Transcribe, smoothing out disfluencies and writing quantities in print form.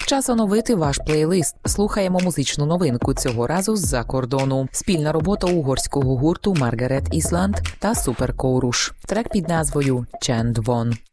Час оновити ваш плейлист. Слухаємо музичну новинку цього разу з-за кордону. Спільна робота угорського гурту Margaret Island та Super Chorus. Трек під назвою «Csend van».